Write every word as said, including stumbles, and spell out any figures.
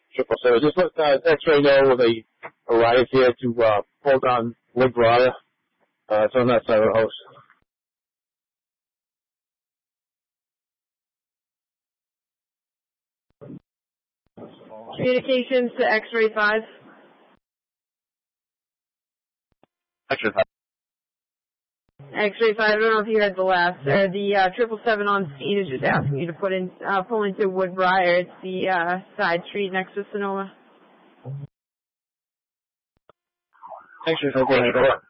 triple seven. Just let uh, X-ray know when they arrive here to uh, hold on Woodbriar. Uh, it's on that side of the house. Communications to X-ray five. X-ray five. X-ray five, I don't know if you heard the last, or the uh, triple seven on scene is just asking you to put in, uh, pull into Woodbriar. It's the uh, side street next to Sonoma. X-ray five, go ahead.